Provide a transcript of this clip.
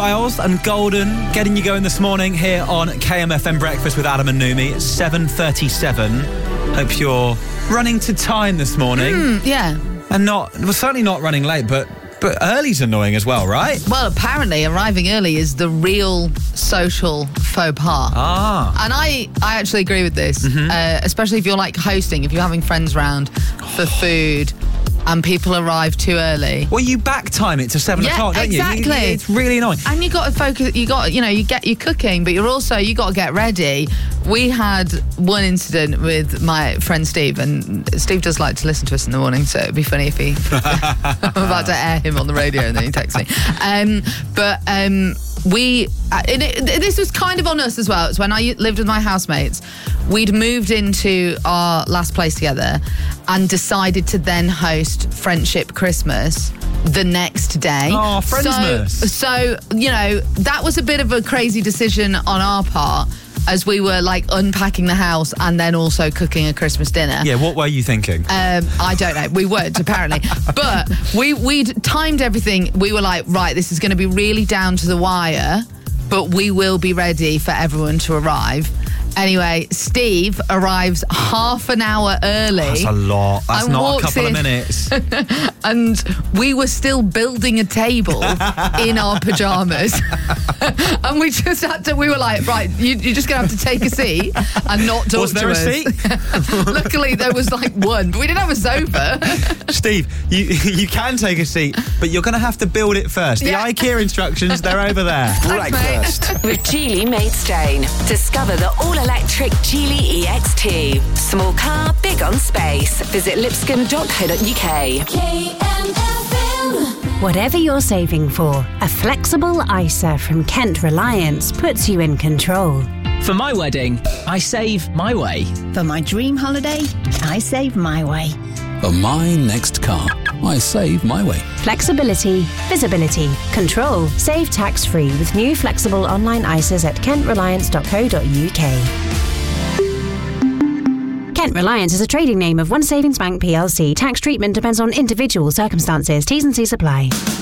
Giles and Golden getting you going this morning here on KMFM Breakfast with Adam and Numi. It's 7:37. Hope you're running to time this morning. Yeah. And certainly not running late, but early's annoying as well, right? Well, apparently arriving early is the real social faux pas. And I actually agree with this, especially if you're like hosting, if you're having friends round for food and people arrive too early. Well, you back time it to 7 o'clock, don't exactly. you? It's really annoying. And you got to focus, you get your cooking, but you got to get ready. We had one incident with my friend Steve, and Steve does like to listen to us in the morning, so it'd be funny if I'm about to air him on the radio and then he texts me. This was kind of on us as well. It's when I lived with my housemates. We'd moved into our last place together and decided to then host Friendship Christmas the next day. Oh, Friendsmas. So, that was a bit of a crazy decision on our part, as we were like unpacking the house and then also cooking a Christmas dinner. Yeah, what were you thinking? I don't know. We weren't, apparently. But we'd timed everything. We were like, right, this is going to be really down to the wire, but we will be ready for everyone to arrive. Anyway, Steve arrives half an hour early. That's a lot. That's not a couple of minutes. And we were still building a table in our pyjamas. And we were like, right, you're just going to have to take a seat and not talk to us. Was there a seat? Luckily, there was like one, but we didn't have a sofa. Steve, you can take a seat, but you're going to have to build it first. Yeah. The IKEA instructions, they're over there. Breakfast with Geely Maidstone. Discover the all-electric Geely EX2. Small car, big on space. Visit lipscomb.co.uk. Whatever you're saving for, a flexible ISA from Kent Reliance puts you in control. For my wedding, I save my way. For my dream holiday, I save my way. For my next car, I save my way. Flexibility, visibility, control. Save tax-free with new flexible online ISAs at kentreliance.co.uk. Kent Reliance is a trading name of One Savings Bank plc. Tax treatment depends on individual circumstances. T's and C's apply.